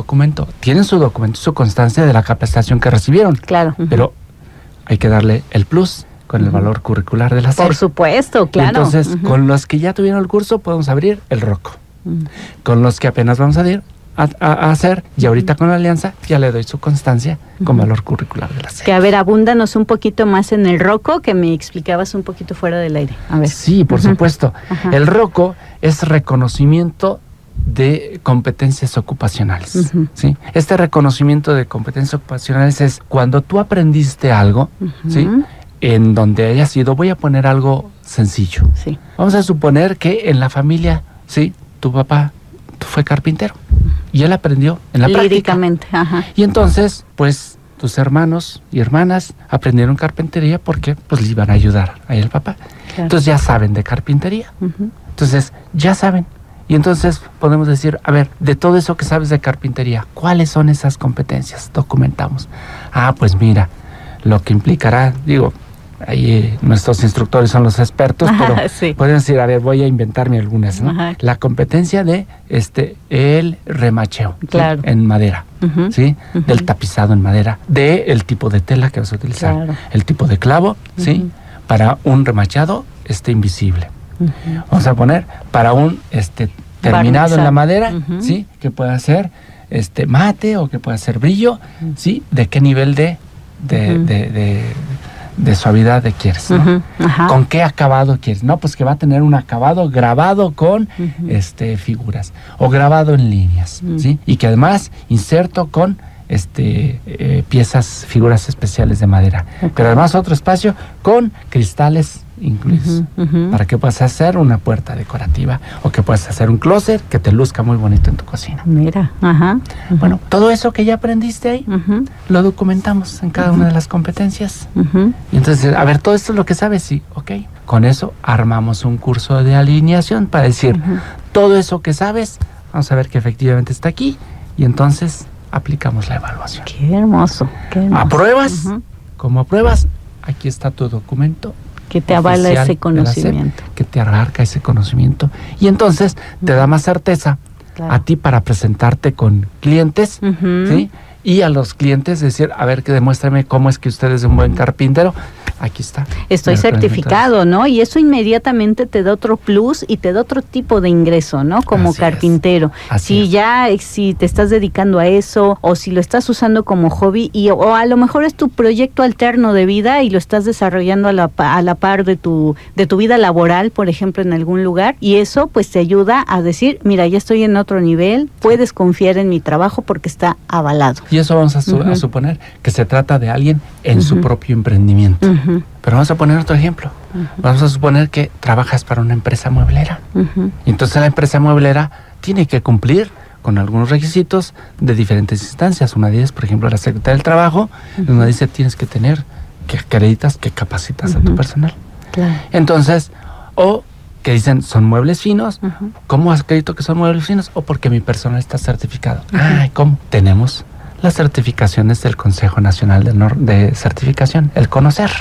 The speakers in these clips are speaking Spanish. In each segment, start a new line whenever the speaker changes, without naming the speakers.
documento. Tienen su documento, su constancia de la capacitación que recibieron.
Claro.
Pero hay que darle el plus con el valor curricular de la SEP.
Por supuesto, claro.
Y entonces, con los que ya tuvieron el curso, podemos abrir el ROCO. Con los que apenas vamos a ir a hacer, y ahorita con la alianza, ya le doy su constancia con valor curricular de la SEP.
Que a ver, abúndanos un poquito más en el ROCO, que me explicabas un poquito fuera del aire. A ver.
Sí, por supuesto. El ROCO es reconocimiento de competencias ocupacionales. ¿Sí? Este reconocimiento de competencias ocupacionales es cuando tú aprendiste algo, ¿sí? En donde haya sido, voy a poner algo sencillo.
Sí.
Vamos a suponer que en la familia, ¿sí? Tu papá fue carpintero y él aprendió en la
Líricamente,
práctica. Y entonces, pues, tus hermanos y hermanas aprendieron carpintería porque pues le iban a ayudar a el papá. Claro. Entonces ya saben de carpintería. Entonces ya saben. Y entonces podemos decir, a ver, de todo eso que sabes de carpintería, ¿cuáles son esas competencias? Documentamos. Pues mira, lo que implicará, digo, ahí nuestros instructores son los expertos, pero
sí.
Pueden decir, a ver, voy a inventarme algunas, ¿no? La competencia de el remacheo,
claro.
¿sí? En madera, ¿sí? Del tapizado en madera, del tipo de tela que vas a utilizar, claro. El tipo de clavo, ¿sí? Para un remachado invisible. Vamos a poner para un terminado en la madera, ¿sí? Que pueda ser mate o que pueda ser brillo, ¿sí? ¿De qué nivel de suavidad quieres, ¿no? ¿Con qué acabado quieres? No, pues que va a tener un acabado grabado con figuras o grabado en líneas, ¿sí? Y que además inserto con piezas, figuras especiales de madera. Pero además otro espacio con cristales incluidos, para que puedas hacer una puerta decorativa o que puedas hacer un closet que te luzca muy bonito en tu cocina.
Mira,
Bueno, todo eso que ya aprendiste ahí, lo documentamos en cada una de las competencias. Y entonces, a ver, todo esto es lo que sabes, sí, ok. Con eso armamos un curso de alineación para decir, todo eso que sabes, vamos a ver que efectivamente está aquí, y entonces aplicamos la evaluación.
Qué hermoso, qué hermoso.
¿Apruebas? Como apruebas, aquí está tu documento
que te avala ese conocimiento,
que te abarca ese conocimiento, y entonces te da más certeza a ti para presentarte con clientes, ¿sí? Y a los clientes decir, a ver, que demuéstrame cómo es que usted es un buen carpintero. Aquí está.
Estoy certificado, ¿no? Y eso inmediatamente te da otro plus y te da otro tipo de ingreso, ¿no? Como carpintero. Si te estás dedicando a eso, o si lo estás usando como hobby, o a lo mejor es tu proyecto alterno de vida y lo estás desarrollando a la par de tu vida laboral, por ejemplo, en algún lugar, y eso pues te ayuda a decir, mira, ya estoy en otro nivel, puedes confiar en mi trabajo porque está avalado.
Y eso vamos a suponer que se trata de alguien en su propio emprendimiento. Pero vamos a poner otro ejemplo. Vamos a suponer que trabajas para una empresa mueblera. Y entonces la empresa mueblera tiene que cumplir con algunos requisitos de diferentes instancias. Una de ellas, por ejemplo, la Secretaría del Trabajo, una dice tienes que tener, que acreditas, que capacitas a tu personal.
Claro.
Entonces, o que dicen son muebles finos. ¿Cómo acredito que son muebles finos? O porque mi personal está certificado. ¿Cómo? Tenemos las certificaciones del Consejo Nacional de Certificación, el CONOCER.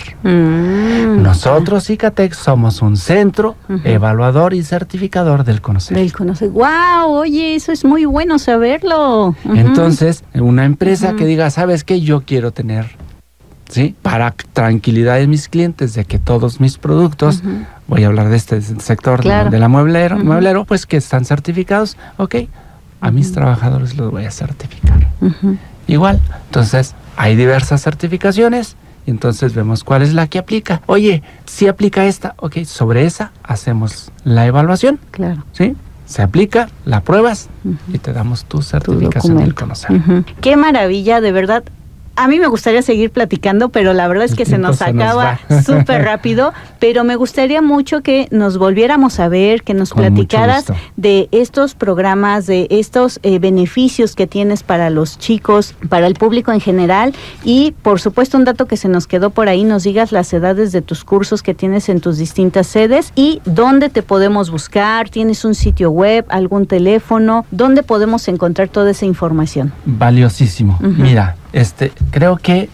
Nosotros, ICATEC, somos un centro evaluador y certificador del CONOCER.
Del CONOCER. ¡Wow! Oye, eso es muy bueno saberlo.
Entonces, una empresa que diga, ¿sabes qué? Yo quiero tener, ¿sí? Para tranquilidad de mis clientes, de que todos mis productos, voy a hablar de este sector de la mueblero, pues que están certificados, ok, a mis trabajadores los voy a certificar. Igual, entonces hay diversas certificaciones y entonces vemos cuál es la que aplica. Oye, si aplica esta, ok, sobre esa hacemos la evaluación.
Claro.
¿Sí? Se aplica, la pruebas y te damos tu certificación del CONOCER.
Qué maravilla, de verdad. A mí me gustaría seguir platicando, pero la verdad es que se nos acaba súper rápido, pero me gustaría mucho que nos volviéramos a ver, que nos platicaras de estos programas, de estos beneficios que tienes para los chicos, para el público en general, y por supuesto un dato que se nos quedó por ahí, nos digas las edades de tus cursos que tienes en tus distintas sedes y dónde te podemos buscar. ¿Tienes un sitio web, algún teléfono? ¿Dónde podemos encontrar toda esa información?
Valiosísimo. Mira, creo que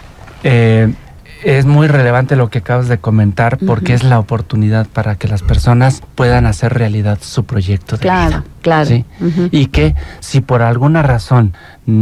es muy relevante lo que acabas de comentar, porque es la oportunidad para que las personas puedan hacer realidad su proyecto de vida.
Claro.
¿Sí? Y que si por alguna razón